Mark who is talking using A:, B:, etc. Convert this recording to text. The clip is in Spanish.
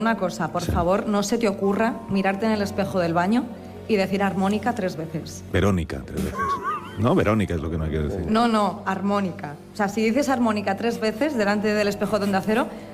A: Una cosa, por favor, no se te ocurra mirarte en el espejo del baño y decir armónica 3 veces.
B: Verónica 3 veces. No, Verónica es lo que no hay que decir.
A: No, armónica. O sea, si dices armónica 3 veces delante del espejo de Onda Cero,